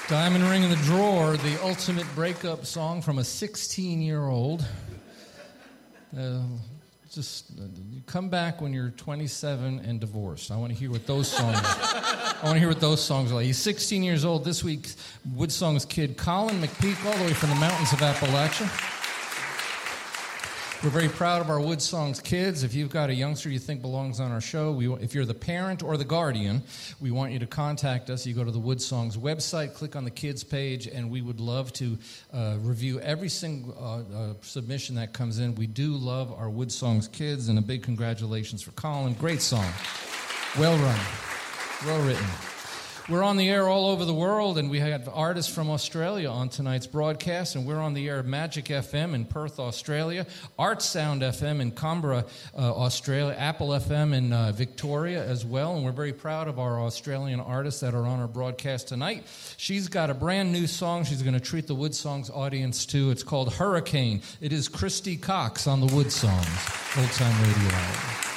Diamond Ring in the Drawer, the ultimate breakup song from a 16-year-old. You come back when you're 27 and divorced. I want to hear what those songs. Are like. He's 16 years old. This week, Woodsong's kid, Colin McPeak, all the way from the mountains of Appalachia. We're very proud of our Woodsong's kids. If you've got a youngster you think belongs on our show, if you're the parent or the guardian, we want you to contact us. You go to the Woodsong's website, click on the kids page, and we would love to review every single submission that comes in. We do love our Woodsong's kids, and a big congratulations for Colin. Great song. Well run. Well written. We're on the air all over the world, and we have artists from Australia on tonight's broadcast, and we're on the air at Magic FM in Perth, Australia, Art Sound FM in Canberra, Australia, Apple FM in Victoria as well, and we're very proud of our Australian artists that are on our broadcast tonight. She's got a brand new song she's going to treat the Woodsong's audience to. It's called Hurricane. It is Christy Cox on the Woodsongs, Old Time Radio Hour.